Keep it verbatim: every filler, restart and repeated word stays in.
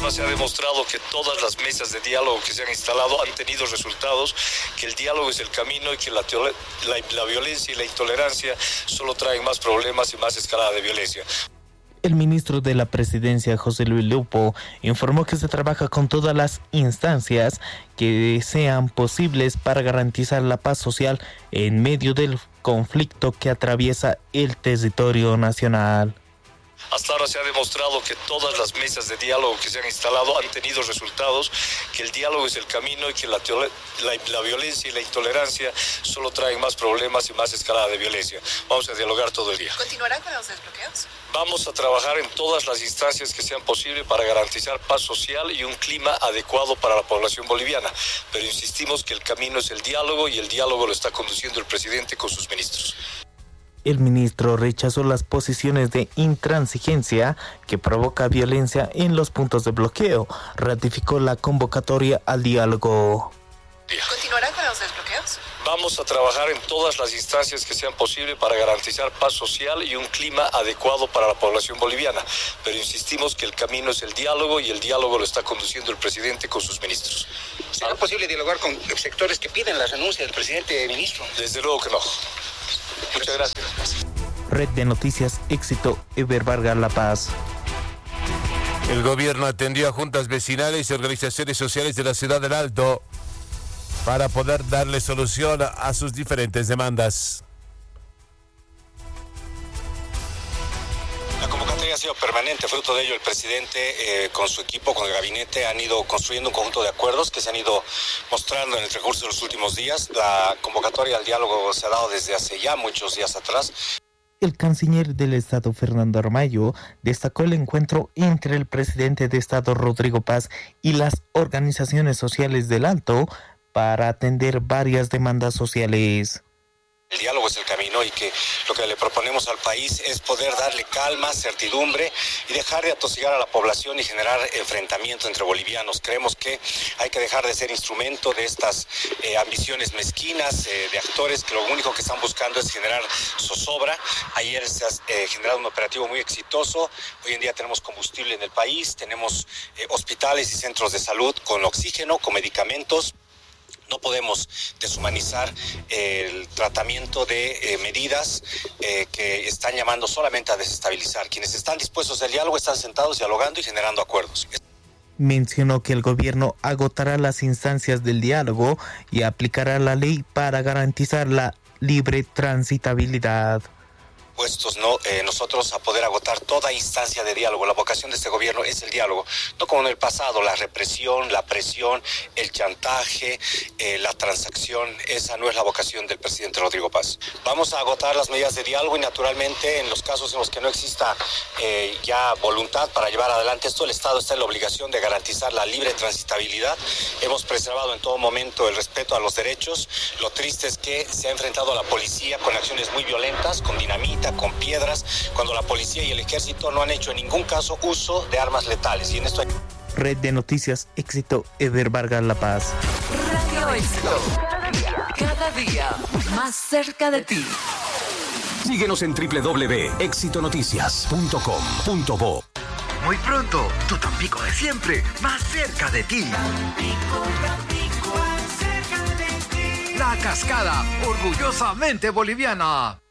ahora se ha demostrado que todas las mesas de diálogo que se han instalado han tenido resultados, que el diálogo es el camino y que la, la, la violencia y la intolerancia solo traen más problemas y más escalada de violencia. El ministro de la Presidencia, José Luis Lupo, informó que se trabaja con todas las instancias que sean posibles para garantizar la paz social en medio del conflicto que atraviesa el territorio nacional. Hasta ahora se ha demostrado que todas las mesas de diálogo que se han instalado han tenido resultados, que el diálogo es el camino y que la, la, la violencia y la intolerancia solo traen más problemas y más escalada de violencia. Vamos a dialogar todo el día. ¿Continuarán con los desbloqueos? Vamos a trabajar en todas las instancias que sean posibles para garantizar paz social y un clima adecuado para la población boliviana. Pero insistimos que el camino es el diálogo y el diálogo lo está conduciendo el presidente con sus ministros. El ministro rechazó las posiciones de intransigencia que provoca violencia en los puntos de bloqueo. Ratificó la convocatoria al diálogo. ¿Continuarán con los desbloqueos? Vamos a trabajar en todas las instancias que sean posibles para garantizar paz social y un clima adecuado para la población boliviana. Pero insistimos que el camino es el diálogo y el diálogo lo está conduciendo el presidente con sus ministros. ¿Será posible dialogar con sectores que piden la renuncia del presidente ministro? Desde luego que no. Muchas gracias. Red de Noticias Éxito, Eber Vargas, La Paz. El gobierno atendió a juntas vecinales y organizaciones sociales de la ciudad del Alto para poder darle solución a sus diferentes demandas. La convocatoria ha sido permanente, fruto de ello el presidente eh, con su equipo, con el gabinete, han ido construyendo un conjunto de acuerdos que se han ido mostrando en el transcurso de los últimos días. La convocatoria al diálogo se ha dado desde hace ya muchos días atrás. El canciller del Estado, Fernando Armayo, destacó el encuentro entre el presidente de Estado, Rodrigo Paz, y las organizaciones sociales del Alto para atender varias demandas sociales. El diálogo es el camino y que lo que le proponemos al país es poder darle calma, certidumbre y dejar de atosigar a la población y generar enfrentamiento entre bolivianos. Creemos que hay que dejar de ser instrumento de estas eh, ambiciones mezquinas eh, de actores que lo único que están buscando es generar zozobra. Ayer se ha eh, generado un operativo muy exitoso. Hoy en día tenemos combustible en el país, tenemos eh, hospitales y centros de salud con oxígeno, con medicamentos. No podemos deshumanizar el tratamiento de eh, medidas eh, que están llamando solamente a desestabilizar. Quienes están dispuestos al diálogo están sentados dialogando y generando acuerdos. Mencionó que el gobierno agotará las instancias del diálogo y aplicará la ley para garantizar la libre transitabilidad. Puestos no eh, nosotros a poder agotar toda instancia de diálogo. La vocación de este gobierno es el diálogo, no como en el pasado, la represión, la presión, el chantaje, eh, la transacción. Esa no es la vocación del presidente Rodrigo Paz. Vamos a agotar las medidas de diálogo y naturalmente en los casos en los que no exista eh, ya voluntad para llevar adelante esto, el Estado está en la obligación de garantizar la libre transitabilidad. Hemos preservado en todo momento el respeto a los derechos. Lo triste es que se ha enfrentado a la policía con acciones muy violentas, con dinamita, con piedras, cuando la policía y el ejército no han hecho en ningún caso uso de armas letales. Y en esto hay... Red de Noticias Éxito, Eber Vargas, La Paz. Radio Éxito, cada día, cada día más cerca de ti. Síguenos en doble u doble u doble u punto éxito noticias punto com punto bo. Muy pronto, tu Tampico de siempre, más cerca de ti. Tampico, Tampico, más cerca de ti. La Cascada, orgullosamente boliviana.